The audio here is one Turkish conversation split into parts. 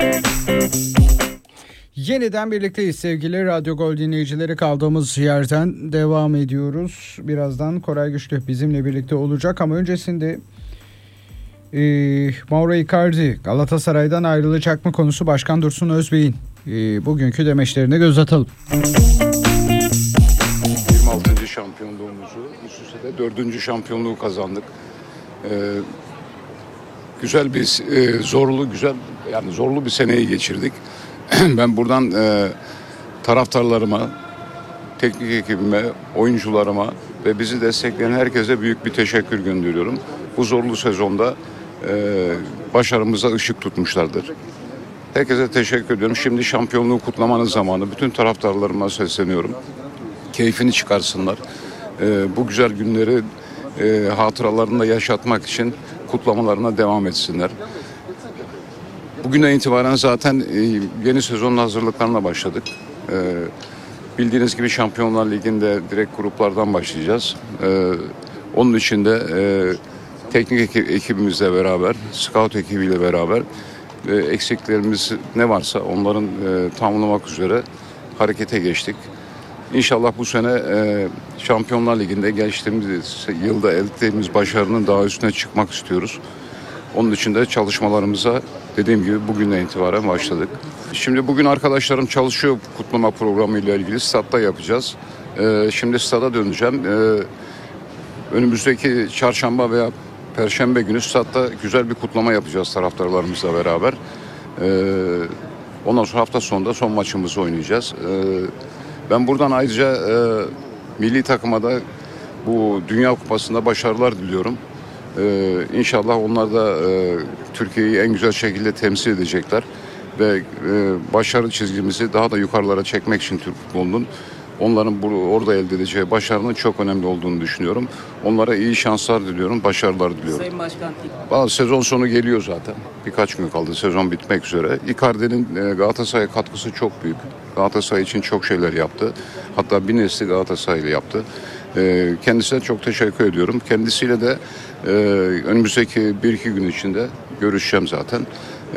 Yeniden birlikteyiz sevgili Radyo Gol dinleyicileri, kaldığımız yerden devam ediyoruz. Birazdan Koray Güçlü bizimle birlikte olacak ama öncesinde Mauro Icardi Galatasaray'dan ayrılacak mı konusu Başkan Dursun Özbey'in bugünkü demeçlerine göz atalım. 26. şampiyonluğumuzu, üst üste de 4. şampiyonluğu kazandık. Güzel bir zorlu bir seneyi geçirdik. Ben buradan taraftarlarıma, teknik ekibime, oyuncularıma ve bizi destekleyen herkese büyük bir teşekkür gönderiyorum. Bu zorlu sezonda başarımıza ışık tutmuşlardır. Herkese teşekkür ediyorum. Şimdi şampiyonluğu kutlamanın zamanı. Bütün taraftarlarıma sesleniyorum. Keyfini çıkarsınlar. Bu güzel günleri hatıralarında yaşatmak için kutlamalarına devam etsinler. Bugünden itibaren zaten yeni sezonun hazırlıklarına başladık. Bildiğiniz gibi Şampiyonlar Ligi'nde direkt gruplardan başlayacağız. Onun için de teknik ekibimizle beraber, scout ekibiyle beraber eksiklerimiz ne varsa onların tamamlamak üzere harekete geçtik. İnşallah bu sene Şampiyonlar Ligi'nde geçtiğimiz yılda elde ettiğimiz başarının daha üstüne çıkmak istiyoruz. Onun için de çalışmalarımıza dediğim gibi bugünden itibaren başladık. Şimdi bugün arkadaşlarım çalışıyor, kutlama programı ile ilgili statta yapacağız. Şimdi stada döneceğim. Önümüzdeki çarşamba veya perşembe günü statta güzel bir kutlama yapacağız taraftarlarımızla beraber. Ondan sonra hafta sonunda son maçımızı oynayacağız. Ben buradan ayrıca milli takıma da bu Dünya Kupası'nda başarılar diliyorum. İnşallah onlar da Türkiye'yi en güzel şekilde temsil edecekler ve başarı çizgimizi daha da yukarılara çekmek için Türk futbolunun onların orada elde edeceği başarının çok önemli olduğunu düşünüyorum. Onlara iyi şanslar diliyorum, başarılar diliyorum. Sayın Başkan, sezon sonu geliyor zaten. Birkaç gün kaldı sezon bitmek üzere. Icardi'nin Galatasaray'a katkısı çok büyük. Galatasaray için çok şeyler yaptı. Hatta bir nesli Galatasaray'la yaptı. Kendisine çok teşekkür ediyorum. Kendisiyle de önümüzdeki 1-2 gün içinde görüşeceğim zaten.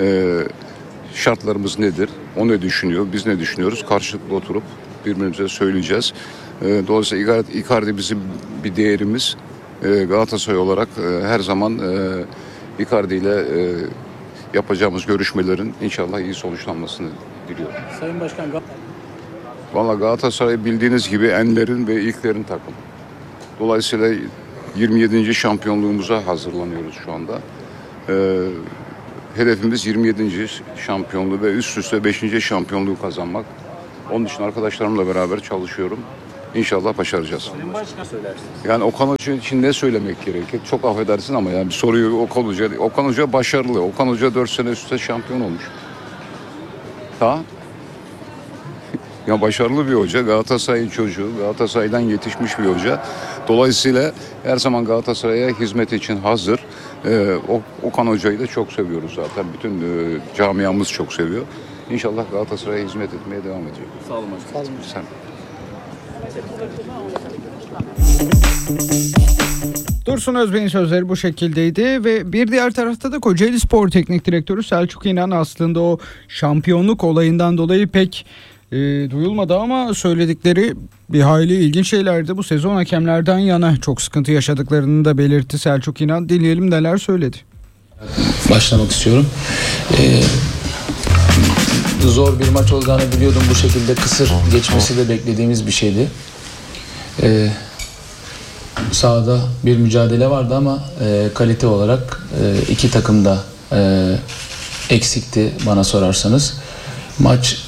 Şartlarımız nedir? O ne düşünüyor? Biz ne düşünüyoruz? Karşılıklı oturup birbirimize söyleyeceğiz. Dolayısıyla Icardi bizim bir değerimiz. Galatasaray olarak her zaman Icardi ile yapacağımız görüşmelerin inşallah iyi sonuçlanmasını diliyorum. Sayın Başkan, Vallahi Galatasaray bildiğiniz gibi enlerin ve ilklerin takımı. Dolayısıyla 27. şampiyonluğumuza hazırlanıyoruz şu anda. Hedefimiz 27. şampiyonluğu ve üst üste 5. şampiyonluğu kazanmak. Onun için arkadaşlarımla beraber çalışıyorum. İnşallah başaracağız. Sayın Başkan söylersiniz. Yani Okan Hoca için ne söylemek gerekir? Çok affedersin ama yani bir soruyu Okan Hoca başarılı. Okan Hoca 4 sene üst üste şampiyon olmuş. Ha? Ya başarılı bir hoca, Galatasaray'ın çocuğu, Galatasaray'dan yetişmiş bir hoca. Dolayısıyla her zaman Galatasaray'a hizmet için hazır. Okan Hoca'yı da çok seviyoruz zaten. Bütün camiamız çok seviyor. İnşallah Galatasaray'a hizmet etmeye devam edecek. Sağ olun başkanım. Sen. Dursun Özbey'in sözleri bu şekildeydi ve bir diğer tarafta da Kocaeli Spor Teknik Direktörü Selçuk İnan aslında o şampiyonluk olayından dolayı pek duyulmadı ama söyledikleri bir hayli ilginç şeylerdi. Bu sezon hakemlerden yana çok sıkıntı yaşadıklarını da belirtti Selçuk İnan. Dinleyelim neler söyledi. Başlamak istiyorum. Zor bir maç olacağını biliyordum. Bu şekilde kısır geçmesi de beklediğimiz bir şeydi. Sahada bir mücadele vardı ama kalite olarak iki takım da eksikti bana sorarsanız. Maç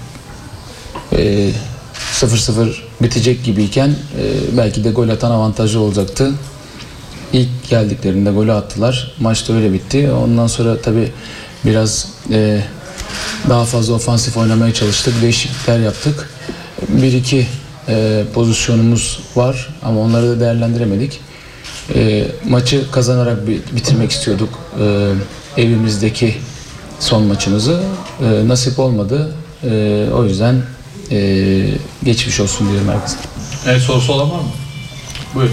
0-0 bitecek gibiyken belki de gol atan avantajlı olacaktı. İlk geldiklerinde golü attılar. Maç da öyle bitti. Ondan sonra tabii biraz daha fazla ofansif oynamaya çalıştık. Değişiklikler yaptık. 1-2 pozisyonumuz var ama onları da değerlendiremedik. Maçı kazanarak bitirmek istiyorduk evimizdeki son maçımızı. Nasip olmadı. O yüzden geçmiş olsun diyorum herkese. Evet, sorusu olan var mı? Buyurun.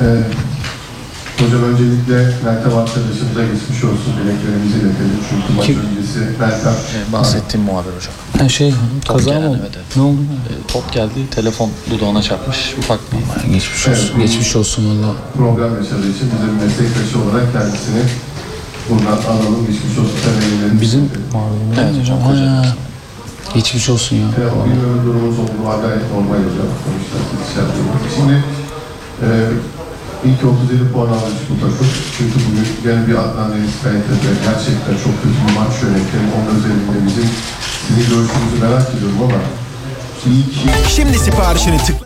Hocam öncelikle Meltem arkadaşımıza geçmiş olsun dileklerimizi iletelim. Çünkü maç öncesi Meltem... Bahsettiğim muhabir hocam. Kaza gelen, mı oldu? evet. Ne oldu? Top geldi, telefon dudağına çarpmış. Ufak bir... Geçmiş olsun. Evet. Geçmiş olsun valla. problem yaşadığı için bizim meslektaşı olarak kendisini buradan analım. Geçmiş olsun temellerini. Bizim Evet hocam, Kocaeli. Geçmiş olsun ya. Bir ömür durumumuz olduğu halde gayet normal hocam. Sonuçta şimdi ilk 37 puan almış bu takım. Çünkü bugün gene bir Adnan Deniz Kayıt'ta gerçekten çok kötü bir maç yönetimi. Onun özelinde bizim sizin görüşünüzü merak ediyorum ama Şimdi siparişini tıkla.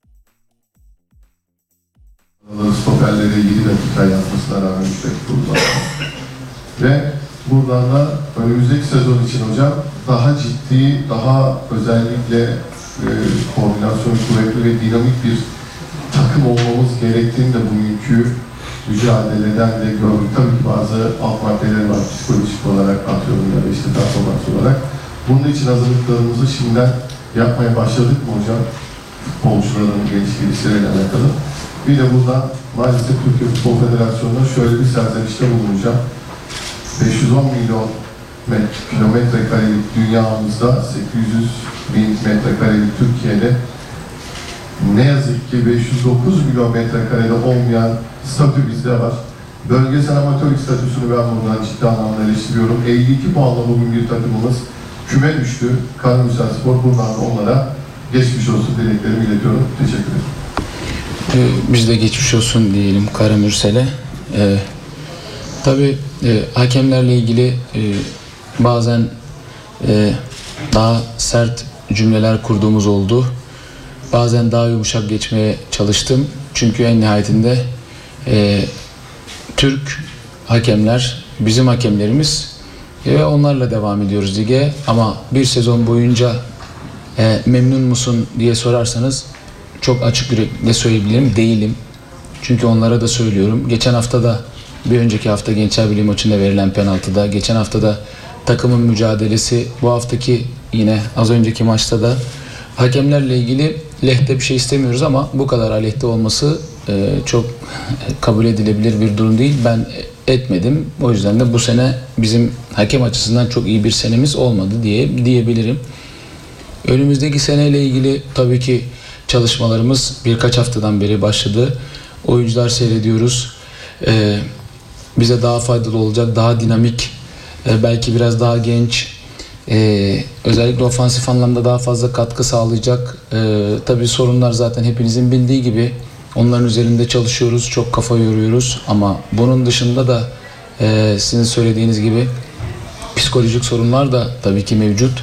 stoperlere 7 dakika yapmasına rağmen 3 dakika uzattı. Ve buradan da önümüzdeki sezon için hocam daha ciddi, daha özellikle koordinasyon kuvvetli ve dinamik bir takım olmamız gerektiğini de bugünkü mücadeleden de gördük. Tabii ki bazı alt maddeler var psikolojik olarak, atıyorum ya da işte performans olarak. Bunun için hazırlıklarımızı şimdiden yapmaya başladık mı hocam? Futbolcuların gelişleriyle alakalı. Bir de buradan maalesef Türkiye Futbol Federasyonu'na şöyle bir serzenişte bulunacağım. 510 milyon kilometre karelik dünyamızda 800 bin metrekarelik Türkiye'de ne yazık ki 509 milyon metrekarede olmayan statü bizde var. Bölgesel amatörlük statüsünü ben buradan ciddi anlamda eleştiriyorum. 52 puanla bugün bir takımımız küme düştü. Karamürsel Spor buradan da onlara geçmiş olsun dileklerimi iletiyorum. Teşekkür ederim. Biz de geçmiş olsun diyelim Karamürsel'e. Tabii hakemlerle ilgili bazen daha sert cümleler kurduğumuz oldu. Bazen daha yumuşak geçmeye çalıştım. Çünkü en nihayetinde Türk hakemler bizim hakemlerimiz ve onlarla devam ediyoruz lige. Ama bir sezon boyunca memnun musun diye sorarsanız çok açık yürekli söyleyebilirim. Değilim. Çünkü onlara da söylüyorum. Geçen hafta da bir önceki hafta Gençler Birliği maçında verilen penaltıda, geçen hafta da takımın mücadelesi, bu haftaki yine az önceki maçta da hakemlerle ilgili lehte bir şey istemiyoruz ama bu kadar aleyhte olması çok kabul edilebilir bir durum değil. Ben etmedim. O yüzden de bu sene bizim hakem açısından çok iyi bir senemiz olmadı diyebilirim. Önümüzdeki seneyle ilgili tabii ki çalışmalarımız birkaç haftadan beri başladı. Oyuncular seyrediyoruz. Bize daha faydalı olacak, daha dinamik, belki biraz daha genç, özellikle ofansif anlamda daha fazla katkı sağlayacak. Tabii sorunlar zaten hepinizin bildiği gibi. Onların üzerinde çalışıyoruz, çok kafa yoruyoruz ama bunun dışında da sizin söylediğiniz gibi psikolojik sorunlar da tabii ki mevcut.